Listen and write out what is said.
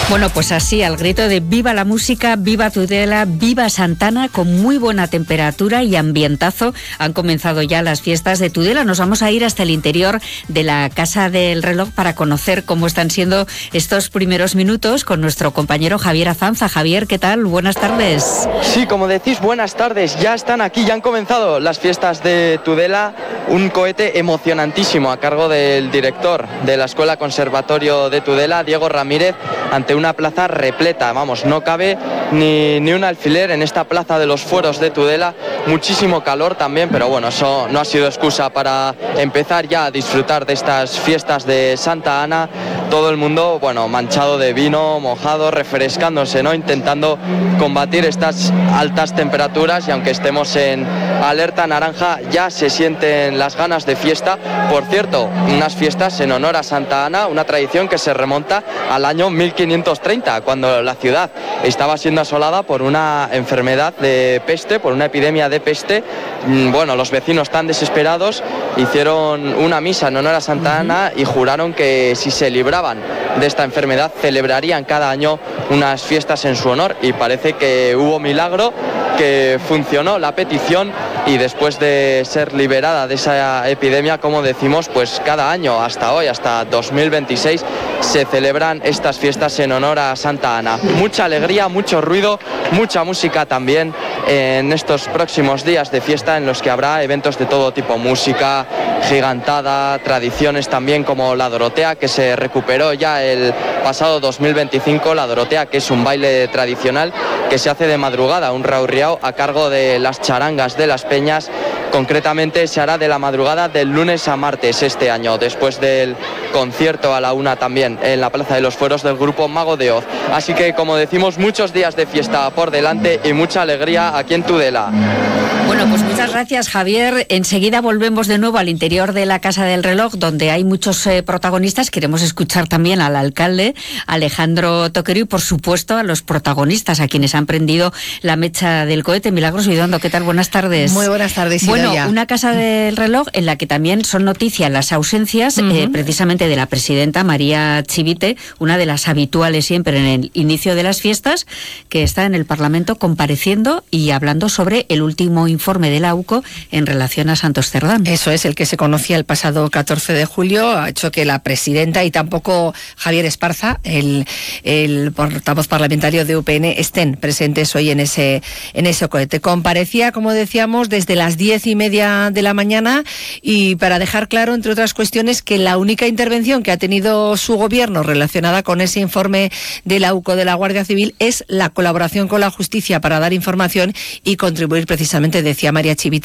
Bueno, pues así, al grito de viva la música, viva Tudela, viva Santa Ana, con muy buena temperatura y ambientazo, han comenzado ya las fiestas de Tudela. Nos vamos a ir hasta el interior de la Casa del Reloj para conocer cómo están siendo estos primeros minutos con nuestro compañero Javier Azanza. Javier, ¿qué tal? Buenas tardes. Sí, como decís, buenas tardes. Ya están aquí, ya han comenzado las fiestas de Tudela. Un cohete emocionantísimo a cargo del director de la Escuela Conservatorio de Tudela, Diego Ramírez, ante una plaza repleta. Vamos, no cabe ni un alfiler en esta plaza de los Fueros de Tudela. Muchísimo calor también, pero bueno, eso no ha sido excusa para empezar ya a disfrutar de estas fiestas de Santa Ana. Todo el mundo, bueno, manchado de vino, mojado, refrescándose, ¿no? Intentando combatir estas altas temperaturas, y aunque estemos en alerta naranja, ya se sienten las ganas de fiesta. Por cierto, unas fiestas en honor a Santa Ana, una tradición que se remonta al año 1530, cuando la ciudad estaba siendo asolada por una enfermedad de peste, por una epidemia de peste. Bueno, los vecinos, tan desesperados, hicieron una misa en honor a Santa Ana y juraron que si se libraban de esta enfermedad celebrarían cada año unas fiestas en su honor, y parece que hubo milagro, que funcionó la petición, y después de ser liberada de esa epidemia, como decimos, pues cada año hasta hoy, hasta 2026, se celebran estas fiestas en honor a Santa Ana. Mucha alegría, mucho ruido, mucha música también en estos próximos días de fiesta, en los que habrá eventos de todo tipo: música, gigantada, tradiciones también como la Dorotea, que se recuperó ya el pasado 2025, la Dorotea, que es un baile tradicional que se hace de madrugada, un raurriao a cargo de las charangas de las Peñas. Concretamente se hará de la madrugada del lunes a martes este año, después del concierto a la 1 también en la Plaza de los Fueros del grupo Mago de Oz. Así que, como decimos, muchos días de fiesta por delante y mucha alegría aquí en Tudela. Bueno, pues muchas gracias, Javier. Enseguida volvemos de nuevo al interior de la Casa del Reloj, donde hay muchos protagonistas. Queremos escuchar también al alcalde, Alejandro Toquero, y por supuesto a los protagonistas, a quienes han prendido la mecha del cohete. Milagros Vidondo, ¿qué tal? Buenas tardes. Muy buenas tardes, Bueno, Idoia. una Casa del Reloj en la que también son noticias las ausencias, precisamente de la presidenta María Chivite, una de las habituales siempre en el inicio de las fiestas, que está en el Parlamento compareciendo y hablando sobre el último informe de la UCO en relación a Santos Cerdán. Eso es, el que se conocía el pasado 14 de julio, ha hecho que la presidenta y tampoco Javier Esparza, el portavoz parlamentario de UPN, estén presentes hoy en ese cohete. Comparecía, como decíamos, desde las 10:30 de la mañana, y para dejar claro, entre otras cuestiones, que la única intervención que ha tenido su gobierno relacionada con ese informe de la UCO de la Guardia Civil es la colaboración con la justicia para dar información y contribuir precisamente, decía María Chivite,